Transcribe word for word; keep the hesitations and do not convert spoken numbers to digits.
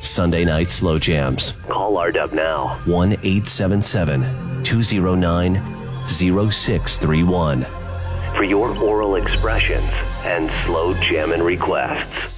Sunday night slow jams. Call R Dub now. one eight seven seven, two zero nine, zero six three one for your oral expressions and slow jammin' requests.